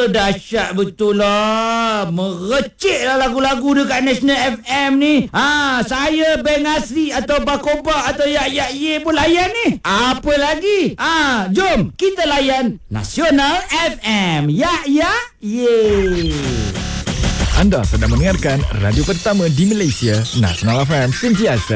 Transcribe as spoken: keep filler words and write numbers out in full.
dahsyat betul lah. Merecik lah lagu-lagu dekat National F M ni. Ha, saya Beng Asri atau Bakoba atau Yak Yak Ye pun layan ni. Apa lagi? Ha, jom kita layan Nasional F M. Yak Yak Ye. Anda sedang mendengarkan radio pertama di Malaysia, Nasional F M sentiasa